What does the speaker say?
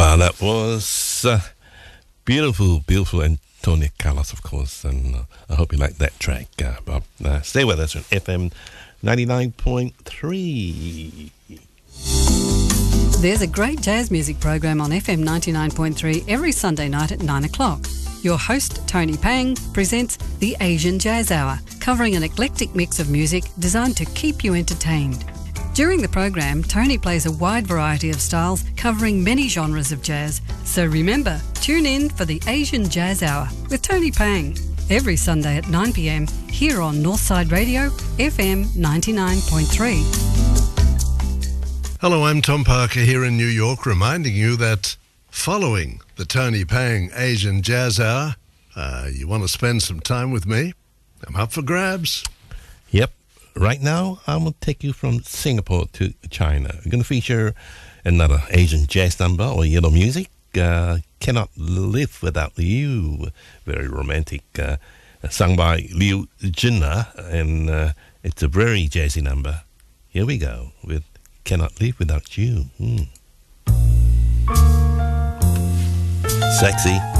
That was beautiful Antonio Carlos, of course, and I hope you like that track, Bob. Stay with us on FM 99.3. There's a great jazz music program on FM 99.3 every Sunday night at 9 o'clock. Your host, Tony Pang, presents the Asian Jazz Hour, covering an eclectic mix of music designed to keep you entertained. During the program, Tony plays a wide variety of styles covering many genres of jazz. So remember, tune in for the Asian Jazz Hour with Tony Pang every Sunday at 9 p.m. here on Northside Radio, FM 99.3. Hello, I'm Tom Parker here in New York, reminding you that following the Tony Pang Asian Jazz Hour, you want to spend some time with me? I'm up for grabs. Yep. Right now, I'm going to take you from Singapore to China. We're going to feature another Asian jazz number or yellow music. Cannot Live Without You. Very romantic. Sung by Liu Jinna. And it's a very jazzy number. Here we go with Cannot Live Without You. Sexy.